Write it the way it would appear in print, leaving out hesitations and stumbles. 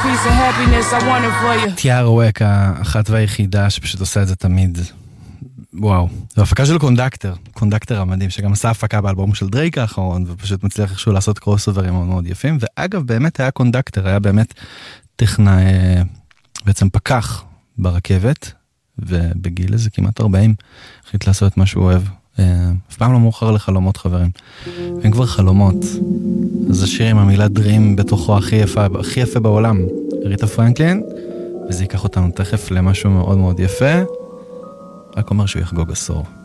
peace and happiness, I want it for you. טיארה ווק, האחת והיחידה שפשוט עושה את זה תמיד. וואו. זו הפקה של קונדקטר המדהים, שגם עשה הפקה באלבום של דרייק האחרון, ופשוט מצליח איכשהו לעשות קרוס אוברים מאוד מאוד יפים, ואגב באמת היה קונדקטר, היה באמת טכנאי, בעצם פקח ברכבת, ובגיל איזה כמעט 40, החליט לעשות את מה שהוא אוהב. אף פעם לא מאוחר לחלומות, חברים. אין כבר חלומות. אז השיר עם המילה דרים בתוכו הכי יפה בעולם, ריטה פרנקלין, וזה ייקח אותנו תכף למשהו מאוד מאוד יפה, רק אומר שהוא יחגוג עשור.